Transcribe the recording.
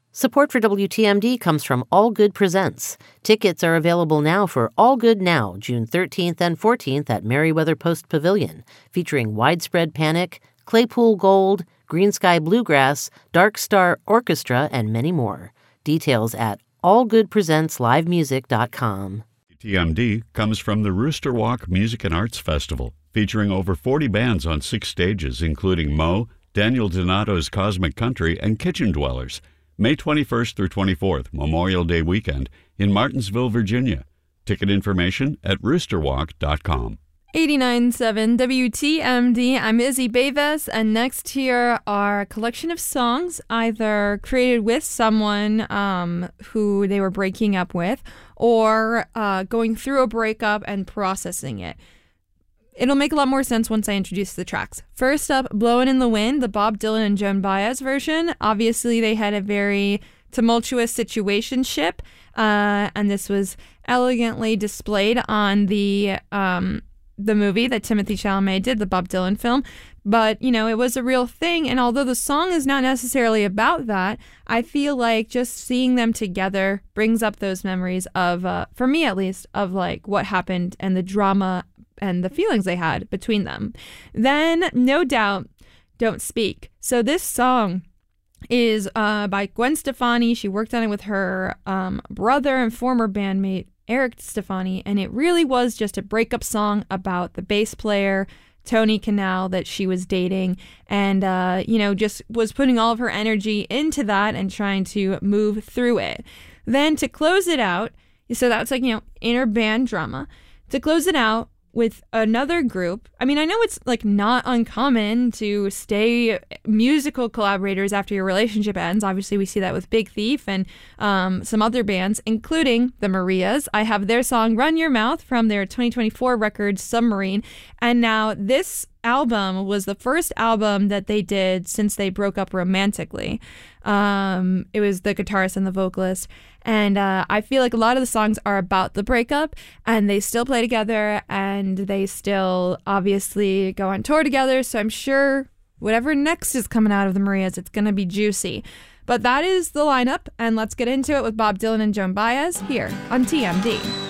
Support for WTMD comes from All Good Presents. Tickets are available now for All Good Now, June 13th and 14th at Merriweather Post Pavilion, featuring Widespread Panic, Claypool Gold, Green Sky Bluegrass, Dark Star Orchestra, and many more. Details at allgoodpresentslivemusic.com. WTMD comes from the Rooster Walk Music and Arts Festival, featuring over 40 bands on 6 stages, including Mo, Daniel Donato's Cosmic Country, and Kitchen Dwellers. May 21st through 24th, Memorial Day weekend, in Martinsville, Virginia. Ticket information at roosterwalk.com. 89.7 WTMD. I'm Izzy Beves, and next here are a collection of songs either created with someone who they were breaking up with or going through a breakup and processing it. It'll make a lot more sense once I introduce the tracks. First up, Blowin' in the Wind, the Bob Dylan and Joan Baez version. Obviously, they had a very tumultuous situationship, and this was elegantly displayed on the movie that Timothée Chalamet did, the Bob Dylan film. But, you know, it was a real thing, and although the song is not necessarily about that, I feel like just seeing them together brings up those memories of, for me at least, of like what happened and the drama and the feelings they had between them. Then, No Doubt, Don't Speak. So this song is by Gwen Stefani. She worked on it with her brother and former bandmate, Eric Stefani, and it really was just a breakup song about the bass player, Tony Kanal, that she was dating, and, just was putting all of her energy into that and trying to move through it. Then to close it out, so that's like, inner band drama. To close it out, with another group. I mean, I know it's like not uncommon to stay musical collaborators after your relationship ends. Obviously, we see that with Big Thief and some other bands, including the Marias. I have their song Run Your Mouth from their 2024 record Submarine. And now this album was the first album that they did since they broke up romantically. It was the guitarist and the vocalist. And I feel like a lot of the songs are about the breakup, and they still play together, and they still obviously go on tour together. So I'm sure whatever next is coming out of the Marias, it's going to be juicy. But that is the lineup, and let's get into it with Bob Dylan and Joan Baez here on TMD.